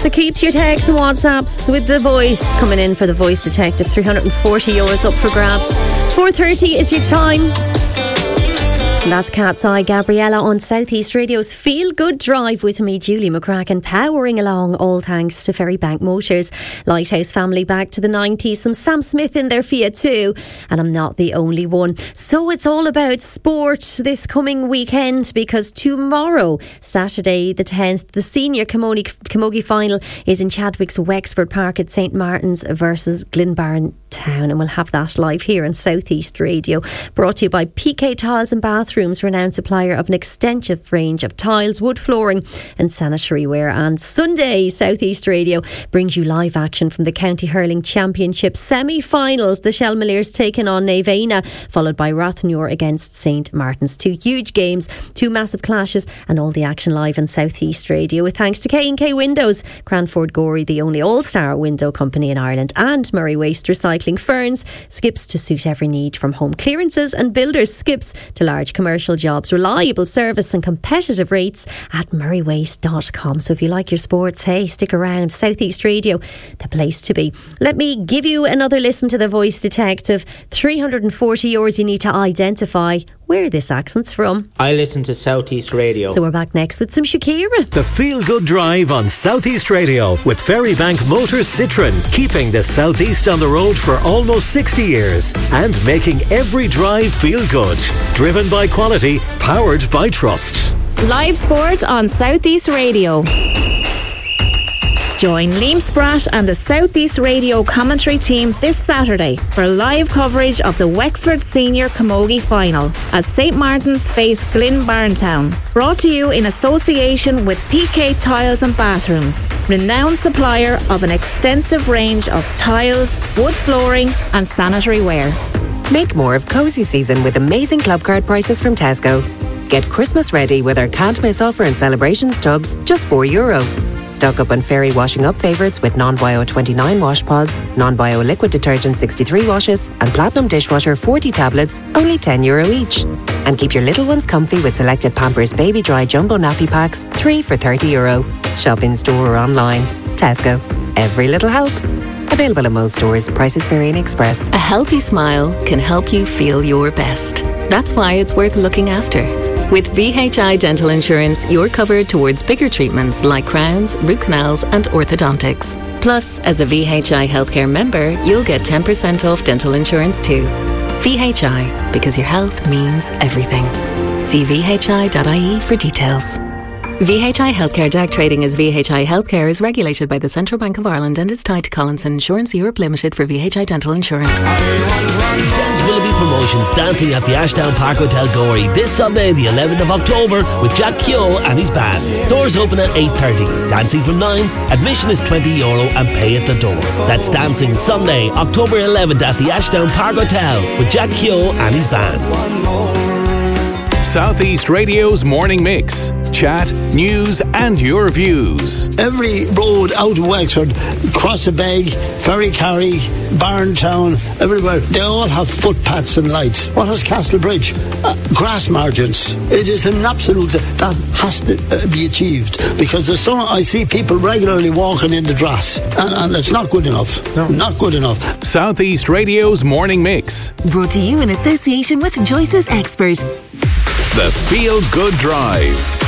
So keep your texts and WhatsApps with the voice coming in for the Voice Detective. €340 up for grabs. 4:30 is your time. And that's Cat's Eye Gabriella on South East Radio's Feel Good Drive with me, Julie McCracken, powering along, all thanks to Ferrybank Motors. Lighthouse family back to the 90s, some Sam Smith in their Fiat too, and I'm not the only one. So it's all about sport this coming weekend, because tomorrow, Saturday the 10th, the senior Camogie final is in Chadwick's Wexford Park at St Martin's versus Glenbarn Town, and we'll have that live here on South East Radio, brought to you by PK Tiles and Bathrooms, renowned supplier of an extensive range of tiles, wood flooring and sanitary ware. And Sunday, South East Radio brings you live action from the County Hurling Championship semi-finals. The Shelmaliers taking on Nevena, followed by Rathnure against St Martin's. Two huge games, two massive clashes, and all the action live on South East Radio, with thanks to K&K Windows, Cranford Gorey, the only all-star window company in Ireland, and Murray Waste Recycling. Ferns, skips to suit every need, from home clearances and builders skips to large commercial jobs. Reliable service and competitive rates at murraywaste.com. So if you like your sports, hey, stick around. South East Radio, the place to be. Let me give you another listen to the Voice Detective. €340 you need to identify where this accent's from. I listen to South East Radio. So we're back next with some Shakira. The Feel Good Drive on South East Radio with Ferrybank Motors Citroen, keeping the South East on the road for almost 60 years and making every drive feel good. Driven by quality, powered by trust. Live sport on South East Radio. Join Liam Spratt and the South East Radio commentary team this Saturday for live coverage of the Wexford Senior Camogie Final as St Martin's face Glenbarn Town. Brought to you in association with PK Tiles and Bathrooms, renowned supplier of an extensive range of tiles, wood flooring and sanitary ware. Make more of cosy season with amazing club card prices from Tesco. Get Christmas ready with our can't miss offer and celebrations tubs, just €4. Stock up on Fairy washing up favourites with non-bio 29 wash pods, non-bio liquid detergent 63 washes and Platinum dishwasher 40 tablets, only €10 each. And keep your little ones comfy with selected Pampers Baby Dry Jumbo Nappy Packs, 3 for €30. Shop in store or online. Tesco. Every little helps. Available at most stores. Prices vary in Express. A healthy smile can help you feel your best. That's why it's worth looking after. With VHI Dental Insurance, you're covered towards bigger treatments like crowns, root canals and orthodontics. Plus, as a VHI Healthcare member, you'll get 10% off dental insurance too. VHI, because your health means everything. See vhi.ie for details. VHI Healthcare DAC trading as VHI Healthcare is regulated by the Central Bank of Ireland and is tied to Collinson Insurance Europe Limited for VHI Dental Insurance. Dennis Willoughby Promotions dancing at the Ashdown Park Hotel Gorey this Sunday, the 11th of October, with Jack Keogh and his band. Doors open at 8:30. Dancing from 9. Admission is €20 and pay at the door. That's dancing Sunday, October 11th at the Ashdown Park Hotel with Jack Keogh and his band. South East Radio's Morning Mix. Chat, news and your views. Every road out of Wexford, Crossabeg, Ferrycarrig, Barntown, everywhere, they all have footpaths and lights. What has Castlebridge? Grass margins. It is an absolute, that has to be achieved, because there's I see people regularly walking in the grass, and it's not good enough. No. Not good enough. South East Radio's Morning Mix. Brought to you in association with Joyce's Expert. The Feel Good Drive.